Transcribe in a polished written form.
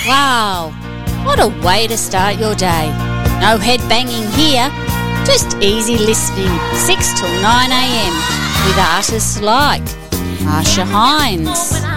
Wow, what a way to start your day. No head banging here, just easy listening 6 till 9 a.m. with artists like Marsha Hines,